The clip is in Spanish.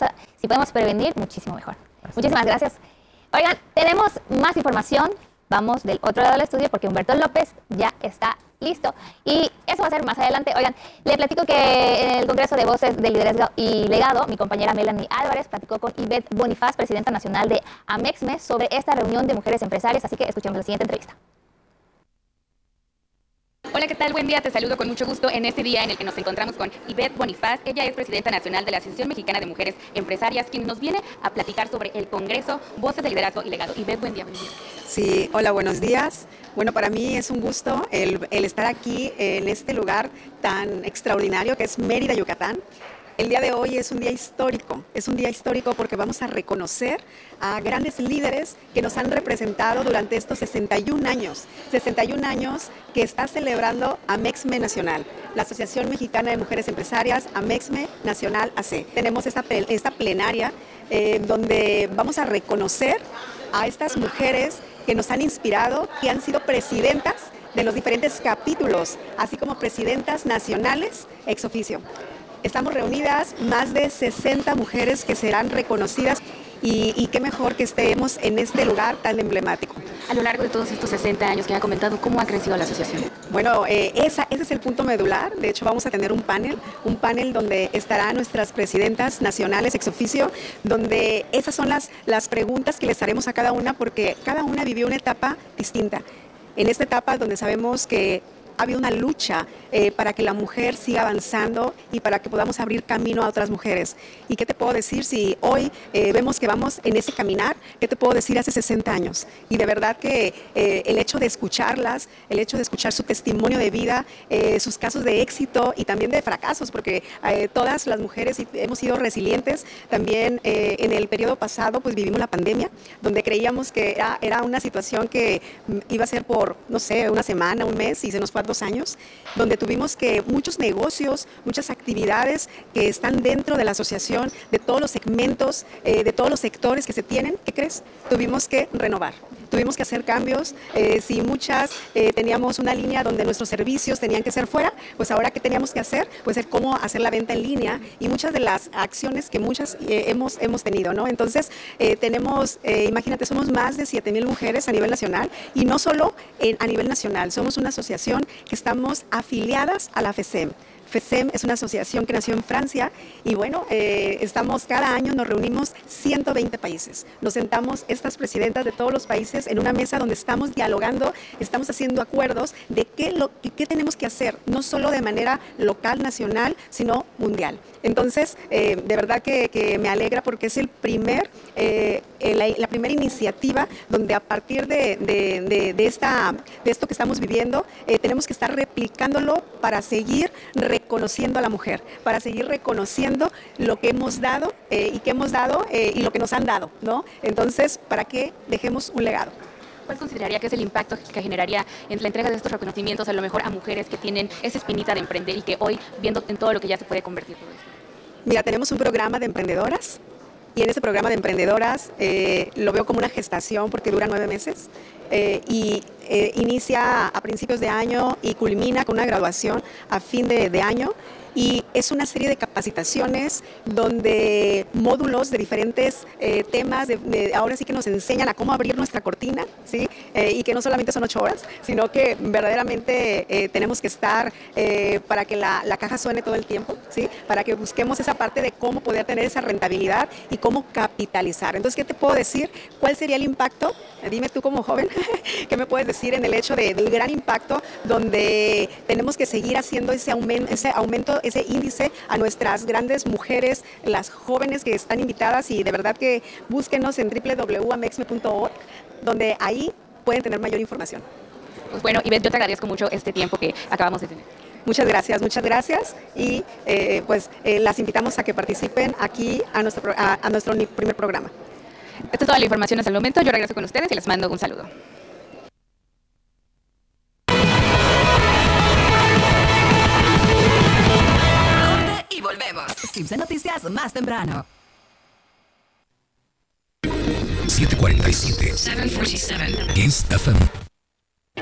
si podemos prevenir, muchísimo mejor. Muchísimas gracias. Oigan, tenemos más información. Vamos del otro lado del estudio porque Humberto López ya está listo. Y eso va a ser más adelante. Oigan, le platico que en el Congreso de Voces del Liderazgo y Legado, mi compañera Melanie Álvarez platicó con Ivette Bonifaz, presidenta nacional de Amexme, sobre esta reunión de mujeres empresarias. Así que escuchemos la siguiente entrevista. Hola, ¿qué tal? Buen día, te saludo con mucho gusto en este día en el que nos encontramos con Ivette Bonifaz. Ella es presidenta nacional de la Asociación Mexicana de Mujeres Empresarias, quien nos viene a platicar sobre el Congreso Voces del Liderazgo y Legado. Ivette, buen día. Sí, hola, buenos días. Bueno, para mí es un gusto el estar aquí en este lugar tan extraordinario que es Mérida, Yucatán. El día de hoy es un día histórico porque vamos a reconocer a grandes líderes que nos han representado durante estos 61 años que está celebrando Amexme Nacional, la Asociación Mexicana de Mujeres Empresarias, Amexme Nacional AC. Tenemos esta plenaria donde vamos a reconocer a estas mujeres que nos han inspirado, que han sido presidentas de los diferentes capítulos, así como presidentas nacionales ex oficio. Estamos reunidas más de 60 mujeres que serán reconocidas y qué mejor que estemos en este lugar tan emblemático. A lo largo de todos estos 60 años que ha comentado, ¿cómo ha crecido la asociación? Bueno, ese es el punto medular. De hecho, vamos a tener un panel donde estarán nuestras presidentas nacionales ex oficio, donde esas son las preguntas que les haremos a cada una, porque cada una vivió una etapa distinta. En esta etapa donde sabemos que ha habido una lucha para que la mujer siga avanzando y para que podamos abrir camino a otras mujeres. ¿Y qué te puedo decir si hoy vemos que vamos en ese caminar? ¿Qué te puedo decir hace 60 años? Y de verdad que el hecho de escucharlas, el hecho de escuchar su testimonio de vida, sus casos de éxito y también de fracasos, porque todas las mujeres hemos sido resilientes. También en el periodo pasado pues vivimos la pandemia, donde creíamos que era una situación que iba a ser por, no sé, una semana, un mes, y se nos fue 2 años, donde tuvimos que muchos negocios, muchas actividades que están dentro de la asociación, de todos los segmentos, de todos los sectores que se tienen, ¿qué crees? Tuvimos que renovar. Tuvimos que hacer cambios. Si muchas teníamos una línea donde nuestros servicios tenían que ser fuera, pues ahora ¿qué teníamos que hacer? Pues el cómo hacer la venta en línea y muchas de las acciones que muchas hemos tenido, ¿no? Entonces tenemos, imagínate, somos más de 7,000 mujeres a nivel nacional y no solo a nivel nacional, somos una asociación que estamos afiliadas a la FESEM. FESEM es una asociación que nació en Francia y bueno, cada año nos reunimos 120 países. Nos sentamos estas presidentas de todos los países en una mesa donde estamos dialogando, estamos haciendo acuerdos de qué tenemos que hacer, no solo de manera local, nacional, sino mundial. Entonces, de verdad que me alegra porque es la primera iniciativa donde a partir de esto que estamos viviendo, tenemos que estar replicándolo para seguir reconociendo a la mujer, para seguir reconociendo lo que hemos dado y lo que nos han dado, ¿no? Entonces, para que dejemos un legado. ¿Cuál consideraría que es el impacto que generaría en la entrega de estos reconocimientos a lo mejor a mujeres que tienen esa espinita de emprender y que hoy, viendo en todo lo que ya se puede convertir todo esto? Mira, tenemos un programa de emprendedoras y en ese programa de emprendedoras lo veo como una gestación porque dura 9 meses. Inicia a principios de año y culmina con una graduación a fin de año. Y es una serie de capacitaciones donde módulos de diferentes temas, ahora sí que nos enseñan a cómo abrir nuestra cortina, ¿sí? Y que no solamente son 8 horas, sino que verdaderamente tenemos que estar para que la caja suene todo el tiempo, ¿sí? Para que busquemos esa parte de cómo poder tener esa rentabilidad y cómo capitalizar. Entonces, ¿qué te puedo decir? ¿Cuál sería el impacto? Dime tú como joven, ¿qué me puedes decir en el hecho del gran impacto donde tenemos que seguir haciendo ese aumento, ese índice a nuestras grandes mujeres, las jóvenes que están invitadas? Y de verdad que búsquenos en www.amexme.org, donde ahí pueden tener mayor información. Pues bueno, Ivette, yo te agradezco mucho este tiempo que acabamos de tener. Muchas gracias y las invitamos a que participen aquí a nuestro primer programa. Esta es toda la información hasta el momento. Yo regreso con ustedes y les mando un saludo. Y volvemos. Tips de noticias más temprano. 747. 747. Kiss FM.